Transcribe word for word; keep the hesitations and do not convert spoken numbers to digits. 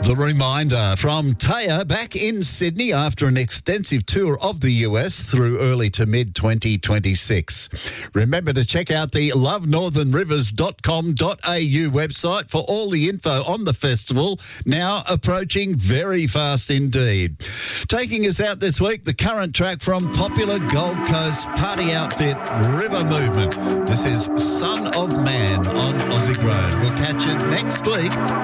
The reminder from Taya back in Sydney after an extensive tour of the U S through early to mid twenty twenty-six. Remember to check out the love northern rivers dot com dot a u website for all the info on the festival, now approaching very fast indeed. Taking us out this week, the current track from popular Gold Coast party outfit River Movement. This is Son of Man on Aussie Grown. We'll catch you next week.